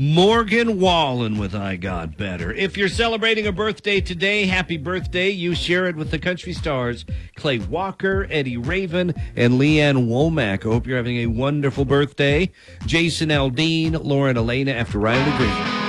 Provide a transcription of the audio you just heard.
Morgan Wallen with I Got Better. If you're celebrating a birthday today, happy birthday. You share it with the country stars, Clay Walker, Eddie Raven, and Leanne Womack. I hope you're having a wonderful birthday. Jason Aldean, Lauren Elena after Riley Green.